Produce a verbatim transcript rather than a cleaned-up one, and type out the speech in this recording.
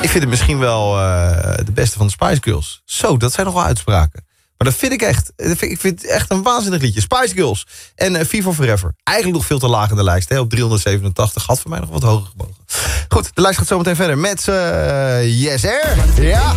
Ik vind het misschien wel uh, de beste van de Spice Girls. Zo, dat zijn nog wel uitspraken. Maar dat vind ik echt. Dat vind, ik vind het echt een waanzinnig liedje. Spice Girls en uh, Viva Forever. Eigenlijk nog veel te laag in de lijst. Hè? Op driehonderdzevenentachtig had voor mij nog wat hoger gebogen. Goed, de lijst gaat zo meteen verder met uh, Yes Air. Ja.